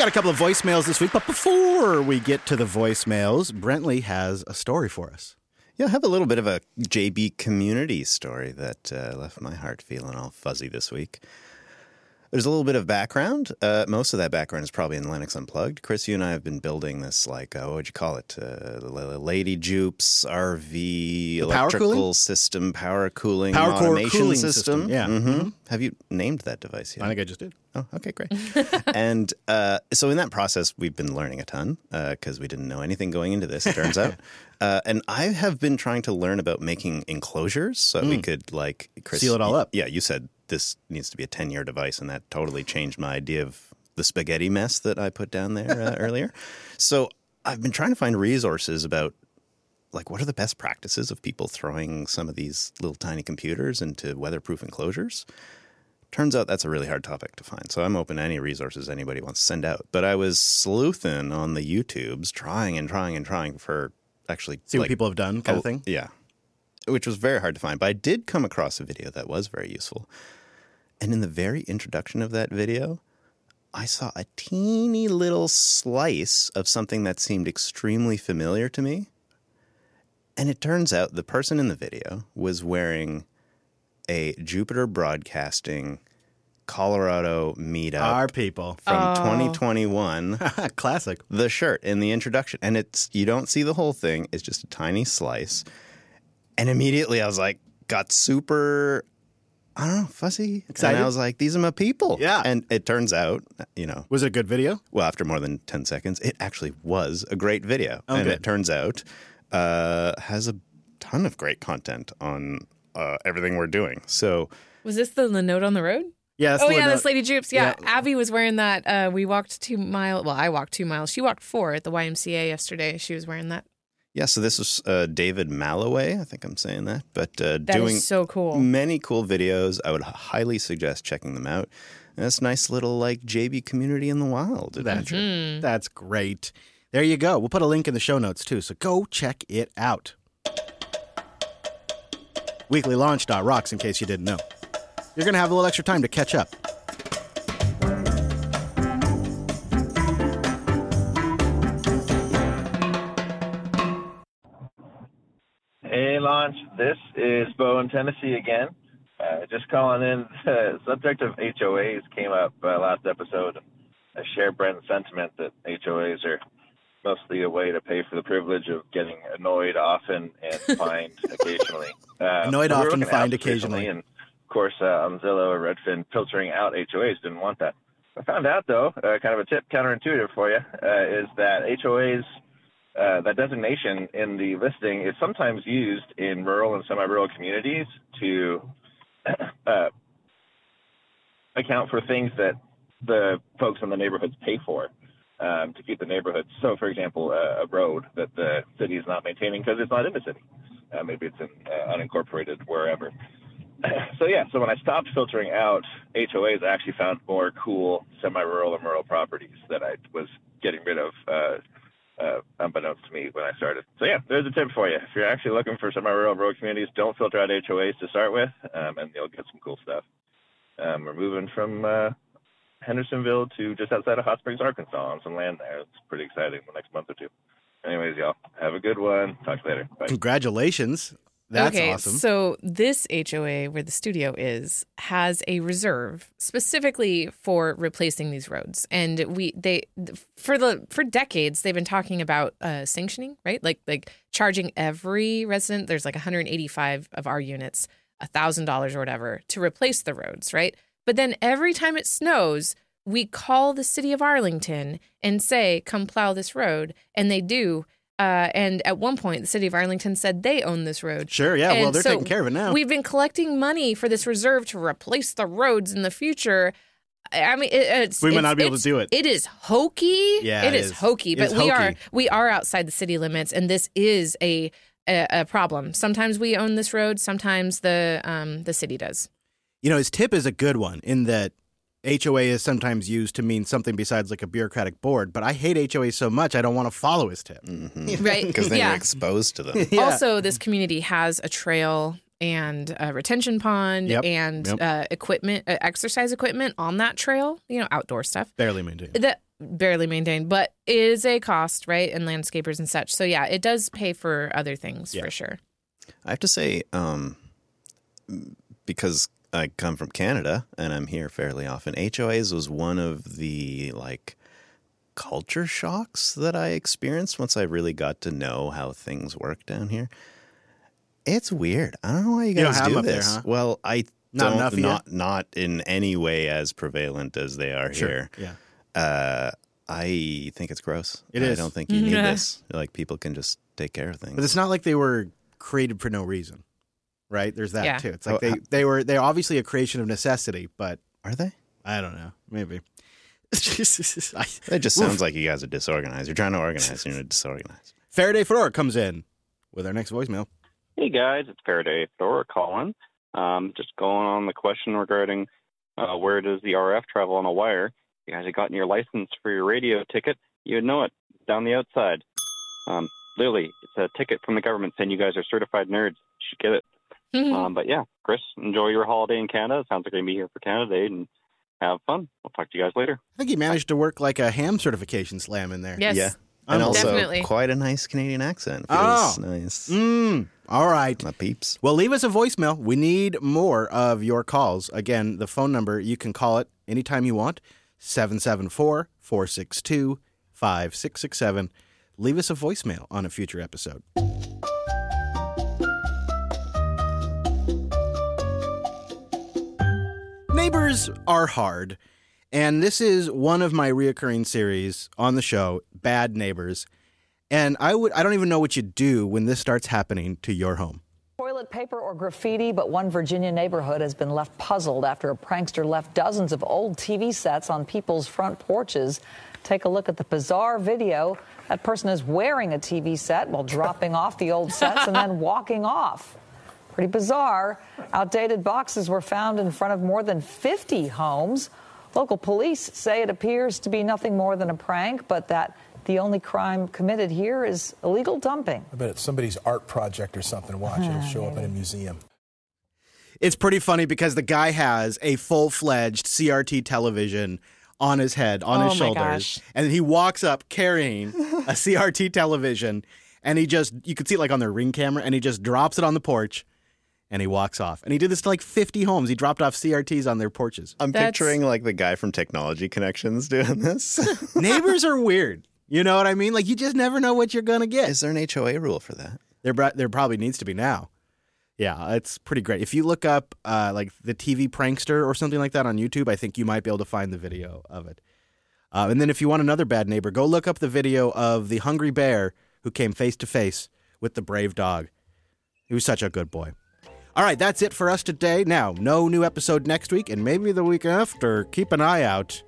got a couple of voicemails this week, but before we get to the voicemails, Brentley has a story for us. Yeah, I have a little bit of a JB community story that left my heart feeling all fuzzy this week. There's a little bit of background. Most of that background is probably in Linux Unplugged. Chris, you and I have been building this, like, what would you call it? Lady Jupes RV electrical system, power cooling automation system. Yeah. Mm-hmm. Have you named that device yet? I think I just did. Oh, okay, great. And so in that process, we've been learning a ton because we didn't know anything going into this, it turns out. And I have been trying to learn about making enclosures so that we could, like, Chris, seal it all up. Yeah, you said this needs to be a 10-year device, and that totally changed my idea of the spaghetti mess that I put down there earlier. So I've been trying to find resources about, like, what are the best practices of people throwing some of these little tiny computers into weatherproof enclosures. Turns out that's a really hard topic to find. So I'm open to any resources anybody wants to send out. But I was sleuthing on the YouTubes, trying for actually... See what people have done kind of thing? Yeah. Which was very hard to find. But I did come across a video that was very useful. And in the very introduction of that video, I saw a teeny little slice of something that seemed extremely familiar to me. And it turns out the person in the video was wearing a Jupiter Broadcasting Colorado meetup. Our people. From 2021. Classic. The shirt in the introduction. And you don't see the whole thing. It's just a tiny slice. And immediately I was like, got super... I don't know, fuzzy. Excited? And I was like, these are my people. Yeah. And it turns out, Was it a good video? well, after more than 10 seconds, it actually was a great video. Oh, and good. it turns out has a ton of great content on everything we're doing. So Was this the note on the road? Yeah. That's Oh, the yeah, one that's Lady Jupes. Yeah. Yeah. Abby was wearing that. We walked 2 miles. Well, I walked 2 miles. She walked 4 at the YMCA yesterday. She was wearing that. yeah, so this was David Malloway. I think I'm saying that. But That doing is so cool. many cool videos. I would highly suggest checking them out. And it's a nice little, like, JB community in the wild adventure. That's great. There you go. We'll put a link in the show notes, too, so go check it out. Weeklylaunch.rocks, in case you didn't know. You're going to have a little extra time to catch up. Hey, Launch. This is Bo in Tennessee again. Just calling in. The subject of HOAs came up last episode. I share Brent's sentiment that HOAs are mostly a way to pay for the privilege of getting annoyed often and fined occasionally. Annoyed we were often, looking at fined apps occasionally. recently, and of course, on Zillow or Redfin, filtering out HOAs didn't want that. I found out, though, kind of a tip, counterintuitive for you, is that HOAs, that designation in the listing is sometimes used in rural and semi-rural communities to account for things that the folks in the neighborhoods pay for to keep the neighborhoods. So, for example, a road that the city is not maintaining because it's not in the city. Maybe it's in unincorporated wherever. So when I stopped filtering out HOAs, I actually found more cool semi-rural and rural properties that I was getting rid of unbeknownst to me when I started. So, yeah, there's a tip for you. If you're actually looking for semi-rural and rural communities, don't filter out HOAs to start with, and you'll get some cool stuff. We're moving from Hendersonville to just outside of Hot Springs, Arkansas, on some land there. It's pretty exciting the next month or two. Anyways, y'all, have a good one. Talk to you later. Bye. Congratulations. That's awesome. So this HOA where the studio is has a reserve specifically for replacing these roads. And for decades they've been talking about sanctioning, right? Like charging every resident, there's like 185 of our units, $1,000 or whatever to replace the roads, right? But then every time it snows, we call the city of Arlington and say, come plow this road. And they do. And at one point, the city of Arlington said they own this road. Sure, yeah. And Well, they're so taking care of it now. We've been collecting money for this reserve to replace the roads in the future. I mean, We might not be able to do it. It is hokey. Yeah, it is hokey. But we are outside the city limits, and this is a problem. Sometimes we own this road. Sometimes the city does. You know, his tip is a good one in that HOA is sometimes used to mean something besides like a bureaucratic board, but I hate HOA so much I don't want to follow his tip. Mm-hmm. Right? Because then Yeah. you're exposed to them. Yeah. Also, this community has a trail and a retention pond and equipment, exercise equipment on that trail, outdoor stuff. Barely maintained. barely maintained, but it is a cost, right? And landscapers and such. So yeah, it does pay for other things for sure. I have to say, because I come from Canada and I'm here fairly often, HOAs was one of the like culture shocks that I experienced once I really got to know how things work down here. It's weird. I don't know why you guys don't have do them up this. there, huh? Well, I Not don't, enough of you? not in any way as prevalent as they are here. Yeah. I think it's gross. It I is. don't think you need this. Like, people can just take care of things. But it's not like they were created for no reason, right? There's that Yeah. too. It's like they're obviously a creation of necessity, but Are they? I don't know. Maybe. It just sounds like you guys are disorganized. You're trying to organize and you're disorganized. Faraday Fedora comes in with our next voicemail. Hey guys, it's Faraday Fedora calling. Just going on the question regarding where does the RF travel on a wire. You guys have gotten your license for your radio ticket. You would know it. It's down the outside. Literally, it's a ticket from the government saying you guys are certified nerds. You should get it. But yeah, Chris, enjoy your holiday in Canada. It sounds like you're going to be here for Canada Day, and have fun. I'll talk to you guys later. I think he managed to work like a ham certification slam in there. Yes. Yeah. And also Definitely. quite a nice Canadian accent. Feels nice. All right. My peeps. Well, leave us a voicemail. We need more of your calls. Again, the phone number, you can call it anytime you want, 774-462-5667. Leave us a voicemail on a future episode. Neighbors are hard, and this is one of my reoccurring series on the show, Bad Neighbors. And I don't even know what you do when this starts happening to your home. Toilet paper or graffiti, but one Virginia neighborhood has been left puzzled after a prankster left dozens of old TV sets on people's front porches. Take a look at the bizarre video. That person is wearing a TV set while dropping off the old sets and then walking off. Pretty bizarre. Outdated boxes were found in front of more than 50 homes. Local police say it appears to be nothing more than a prank, but that the only crime committed here is illegal dumping. I bet it's somebody's art project or something. Watch, it'll show up in a museum. It's pretty funny because the guy has a full-fledged CRT television on his head, on his shoulders. Gosh. And he walks up carrying a CRT television, and you could see it like on their Ring camera, and he just drops it on the porch, and he walks off. And he did this to like 50 homes. He dropped off CRTs on their porches. I'm picturing like the guy from Technology Connections doing this. Neighbors are weird. You know what I mean? Like, you just never know what you're going to get. Is there an HOA rule for that? There probably needs to be now. Yeah, it's pretty great. If you look up like the TV prankster or something like that on YouTube, I think you might be able to find the video of it. And then if you want another bad neighbor, go look up the video of the hungry bear who came face to face with the brave dog. He was such a good boy. All right, that's it for us today. Now, no new episode next week, and maybe the week after. Keep an eye out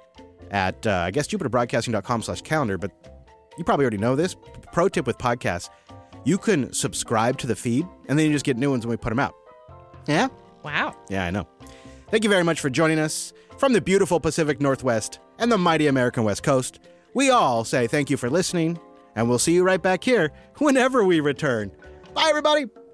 at, I guess, jupiterbroadcasting.com/calendar, but you probably already know this. Pro tip with podcasts, you can subscribe to the feed, and then you just get new ones when we put them out. Yeah? Wow. Yeah, I know. Thank you very much for joining us from the beautiful Pacific Northwest and the mighty American West Coast. We all say thank you for listening, and we'll see you right back here whenever we return. Bye, everybody.